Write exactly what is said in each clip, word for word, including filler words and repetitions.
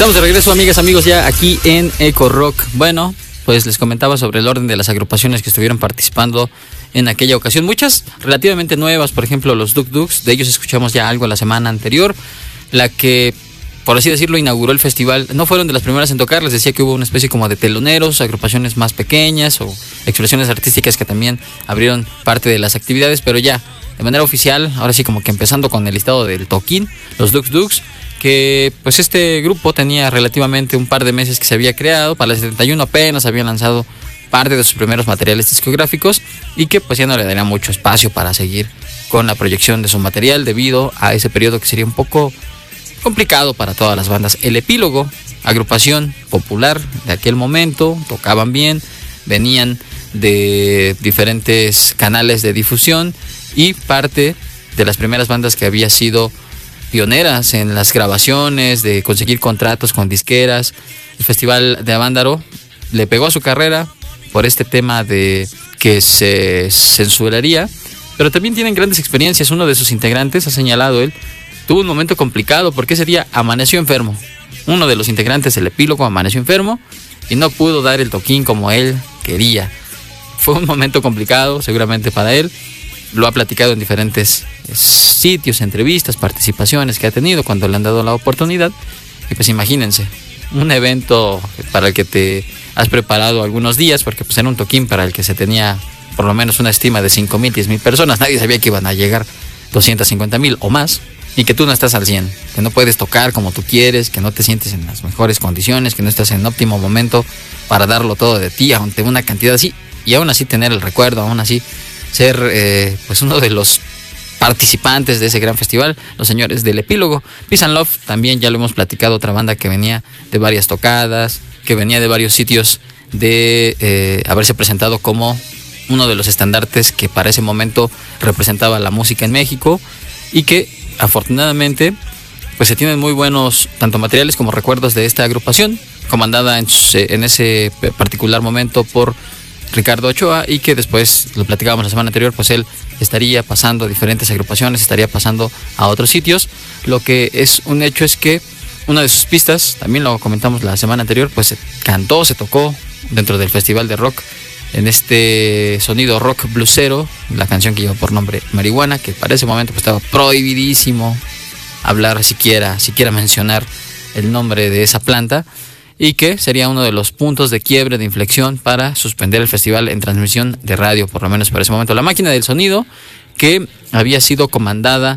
Estamos de regreso, amigas, amigos, ya aquí en Eco Rock. Bueno, pues les comentaba sobre el orden de las agrupaciones que estuvieron participando en aquella ocasión. Muchas relativamente nuevas, por ejemplo, los Duk Duks. De ellos escuchamos ya algo la semana anterior. La que, por así decirlo, inauguró el festival. No fueron de las primeras en tocar. Les decía que hubo una especie como de teloneros, agrupaciones más pequeñas o expresiones artísticas que también abrieron parte de las actividades. Pero ya, de manera oficial, ahora sí como que empezando con el listado del toquín, los Duk Duks, que pues este grupo tenía relativamente un par de meses que se había creado. Para el setenta y uno apenas habían lanzado parte de sus primeros materiales discográficos y que pues ya no le daría mucho espacio para seguir con la proyección de su material debido a ese periodo que sería un poco complicado para todas las bandas. El Epílogo, agrupación popular de aquel momento, tocaban bien, venían de diferentes canales de difusión y parte de las primeras bandas que había sido pioneras en las grabaciones, de conseguir contratos con disqueras. El Festival de Avándaro le pegó a su carrera por este tema de que se censuraría, pero también tienen grandes experiencias. Uno de sus integrantes, ha señalado él, tuvo un momento complicado porque ese día amaneció enfermo. Uno de los integrantes del Epílogo amaneció enfermo y no pudo dar el toquín como él quería. Fue un momento complicado seguramente para él. Lo ha platicado en diferentes sitios, entrevistas, participaciones que ha tenido cuando le han dado la oportunidad. Y pues imagínense, un evento para el que te has preparado algunos días, porque pues era un toquín para el que se tenía por lo menos una estima de cinco mil, diez mil personas. Nadie sabía que iban a llegar doscientos cincuenta mil o más. Y que tú no estás al cien, que no puedes tocar como tú quieres, que no te sientes en las mejores condiciones, que no estás en óptimo momento para darlo todo de ti ante una cantidad así. Y aún así tener el recuerdo, aún así ser eh, pues uno de los participantes de ese gran festival, los señores del Epílogo. Peace and Love también ya lo hemos platicado, otra banda que venía de varias tocadas, que venía de varios sitios de eh, haberse presentado como uno de los estandartes que para ese momento representaba la música en México y que afortunadamente pues se tienen muy buenos tanto materiales como recuerdos de esta agrupación, comandada en, en ese particular momento por Ricardo Ochoa, y que después, lo platicábamos la semana anterior, pues él estaría pasando a diferentes agrupaciones, estaría pasando a otros sitios. Lo que es un hecho es que una de sus pistas, también lo comentamos la semana anterior, pues se cantó, se tocó dentro del festival de rock en este sonido rock bluesero, la canción que lleva por nombre Marihuana, que para ese momento pues estaba prohibidísimo hablar siquiera, siquiera mencionar el nombre de esa planta, y que sería uno de los puntos de quiebre, de inflexión para suspender el festival en transmisión de radio, por lo menos para ese momento. La máquina del sonido, que había sido comandada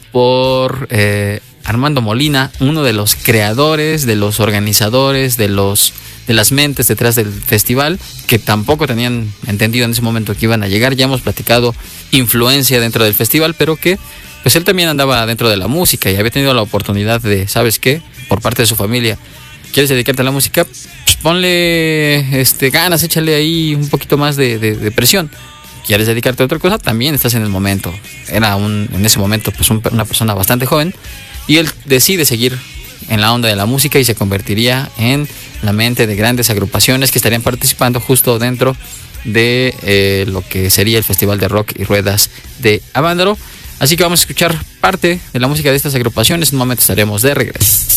por eh, Armando Molina, uno de los creadores, de los organizadores, de los de las mentes detrás del festival, que tampoco tenían entendido en ese momento que iban a llegar. Ya hemos platicado influencia dentro del festival, pero que pues él también andaba dentro de la música y había tenido la oportunidad de, ¿sabes qué?, por parte de su familia, ¿quieres dedicarte a la música? Pues ponle este, ganas, échale ahí un poquito más de, de, de presión. ¿Quieres dedicarte a otra cosa? También estás en el momento. Era un, en ese momento pues un, una persona bastante joven, y él decide seguir en la onda de la música y se convertiría en la mente de grandes agrupaciones que estarían participando justo dentro de eh, lo que sería el Festival de Rock y Ruedas de Avándaro. Así que vamos a escuchar parte de la música de estas agrupaciones. En un momento estaremos de regreso.